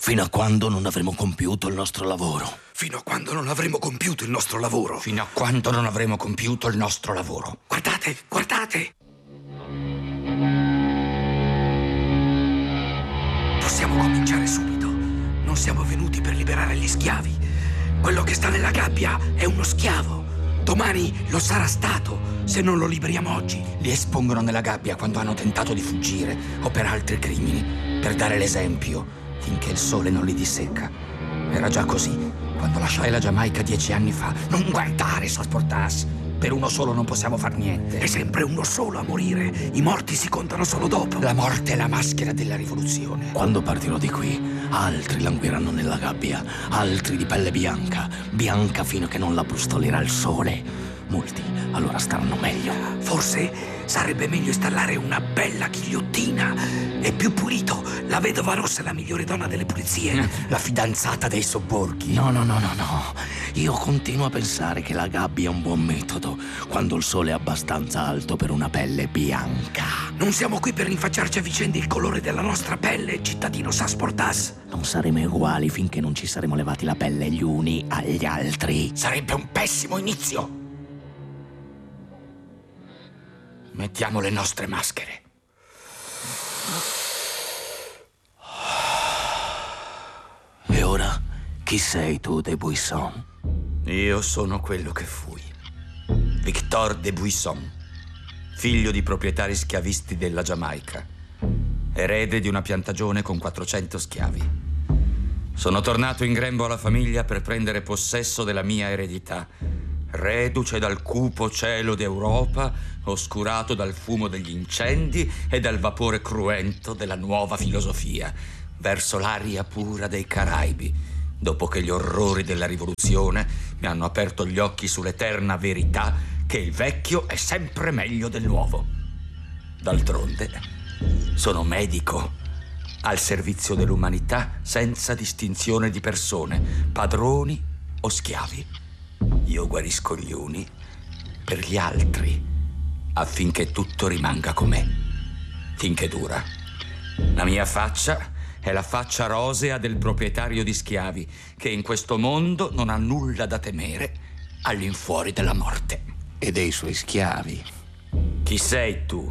Fino a quando non avremo compiuto il nostro lavoro. Fino a quando non avremo compiuto il nostro lavoro. Fino a quando non avremo compiuto il nostro lavoro. Guardate, guardate! Possiamo cominciare subito. Non siamo venuti per liberare gli schiavi. Quello che sta nella gabbia è uno schiavo. Domani lo sarà stato, se non lo liberiamo oggi. Li espongono nella gabbia quando hanno tentato di fuggire o per altri crimini, per dare l'esempio, finché il sole non li dissecca. Era già così quando lasciai la Giamaica 10 anni fa. Non guardare, Sasportas. Per uno solo non possiamo far niente. È sempre uno solo a morire. I morti si contano solo dopo. La morte è la maschera della rivoluzione. Quando partirò di qui, altri languiranno nella gabbia, altri di pelle bianca, bianca fino a che non la brustolerà il sole. Molti allora staranno meglio. Forse sarebbe meglio installare una bella ghigliottina. È più pulito. La vedova rossa è la migliore donna delle pulizie. La fidanzata dei sobborghi. No. Io continuo a pensare che la gabbia è un buon metodo quando il sole è abbastanza alto per una pelle bianca. Non siamo qui per rinfacciarci a vicenda il colore della nostra pelle, cittadino Sasportas. Non saremo uguali finché non ci saremo levati la pelle gli uni agli altri. Sarebbe un pessimo inizio. Mettiamo le nostre maschere. E ora, chi sei tu, De Buisson? Io sono quello che fui. Victor de Buisson, figlio di proprietari schiavisti della Giamaica, erede di una piantagione con 400 schiavi. Sono tornato in grembo alla famiglia per prendere possesso della mia eredità, reduce dal cupo cielo d'Europa, oscurato dal fumo degli incendi e dal vapore cruento della nuova filosofia, verso l'aria pura dei Caraibi, dopo che gli orrori della rivoluzione mi hanno aperto gli occhi sull'eterna verità che il vecchio è sempre meglio del nuovo. D'altronde, sono medico, al servizio dell'umanità senza distinzione di persone, padroni o schiavi. Io guarisco gli uni per gli altri, affinché tutto rimanga com'è, finché dura. La mia faccia è la faccia rosea del proprietario di schiavi, che in questo mondo non ha nulla da temere all'infuori della morte. E dei suoi schiavi. Chi sei tu,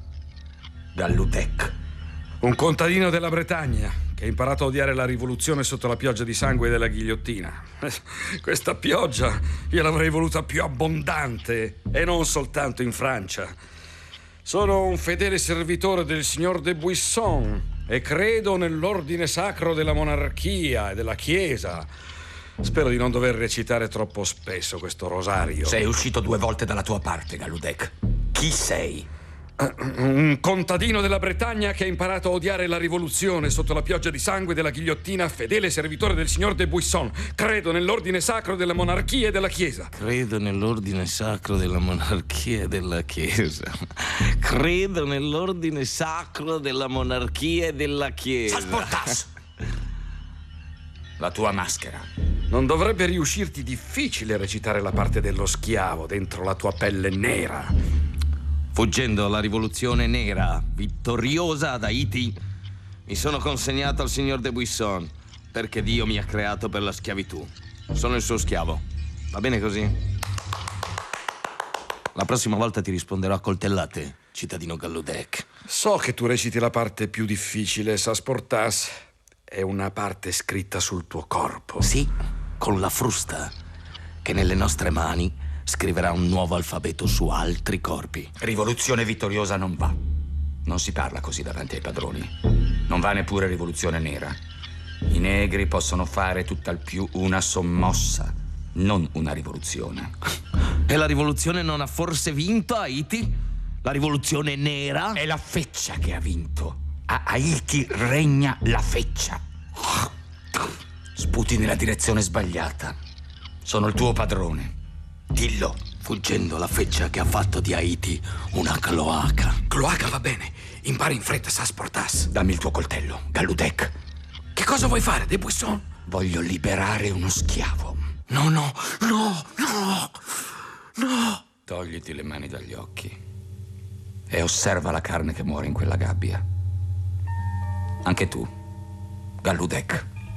Galludec? Un contadino della Bretagna che ha imparato a odiare la rivoluzione sotto la pioggia di sangue della ghigliottina. Questa pioggia io l'avrei voluta più abbondante e non soltanto in Francia. Sono un fedele servitore del signor de Buisson e credo nell'ordine sacro della monarchia e della Chiesa. Spero di non dover recitare troppo spesso questo rosario. Sei uscito 2 volte dalla tua parte, Galludec. Chi sei? Un contadino della Bretagna che ha imparato a odiare la rivoluzione sotto la pioggia di sangue della ghigliottina, fedele servitore del signor de Buisson. Credo nell'ordine sacro della monarchia e della Chiesa. Credo nell'ordine sacro della monarchia e della Chiesa. Credo nell'ordine sacro della monarchia e della Chiesa. Sasportas! La tua maschera. Non dovrebbe riuscirti difficile recitare la parte dello schiavo dentro la tua pelle nera. Fuggendo alla rivoluzione nera, vittoriosa ad Haiti, mi sono consegnato al signor de Buisson, perché Dio mi ha creato per la schiavitù. Sono il suo schiavo. Va bene così? La prossima volta ti risponderò a coltellate, cittadino Galludec. So che tu reciti la parte più difficile, Sasportas. È una parte scritta sul tuo corpo. Sì, con la frusta, che nelle nostre mani scriverà un nuovo alfabeto su altri corpi. Rivoluzione vittoriosa non va. Non si parla così davanti ai padroni. Non va neppure rivoluzione nera. I negri possono fare tutt'al più una sommossa, non una rivoluzione. E la rivoluzione non ha forse vinto a Haiti? La rivoluzione nera? È la feccia che ha vinto. A Haiti regna la feccia. Sputi nella direzione sbagliata. Sono il tuo padrone. Dillo. Fuggendo la feccia che ha fatto di Haiti una cloaca. Cloaca va bene. Impari in fretta, Sasportas. Dammi il tuo coltello, Galludec. Che cosa vuoi fare, de Buisson? Voglio liberare uno schiavo. No. Togliti le mani dagli occhi e osserva la carne che muore in quella gabbia. Anche tu, Galludec.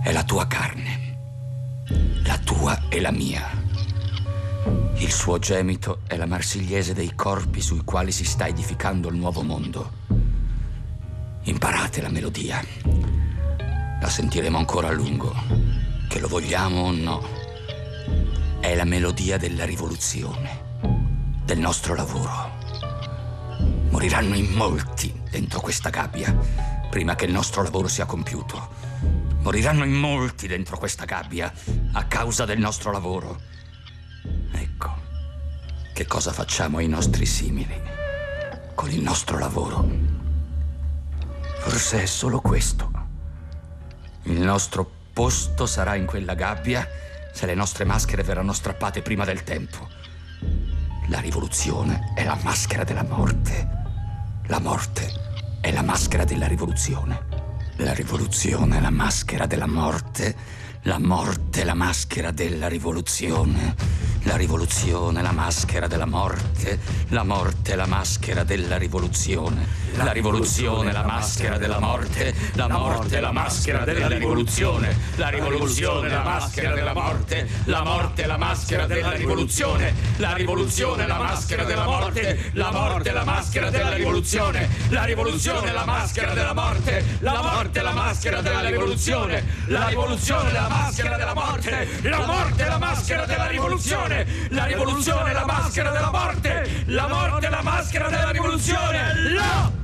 è la tua carne, la tua e la mia. Il suo gemito è la Marsigliese dei corpi sui quali si sta edificando il nuovo mondo. Imparate la melodia. La sentiremo ancora a lungo, che lo vogliamo o no. È la melodia della rivoluzione, del nostro lavoro. Moriranno in molti dentro questa gabbia prima che il nostro lavoro sia compiuto. Moriranno in molti dentro questa gabbia a causa del nostro lavoro. Ecco, che cosa facciamo ai nostri simili con il nostro lavoro? Forse è solo questo. Il nostro posto sarà in quella gabbia se le nostre maschere verranno strappate prima del tempo. La rivoluzione è la maschera della morte. La morte è la maschera della rivoluzione. La rivoluzione è la maschera della morte. La morte è la maschera della rivoluzione. La rivoluzione è la maschera della morte. La morte è la maschera della rivoluzione. La rivoluzione è la maschera della morte. La morte è la maschera della rivoluzione. La rivoluzione è la maschera della morte. La morte è la maschera della rivoluzione. La rivoluzione è la maschera della morte. La morte è la maschera della rivoluzione. La rivoluzione è la maschera della morte. La morte è la maschera della rivoluzione. La rivoluzione è la maschera della morte. La morte è la maschera della rivoluzione. La rivoluzione è la maschera della morte. La morte è la maschera della rivoluzione.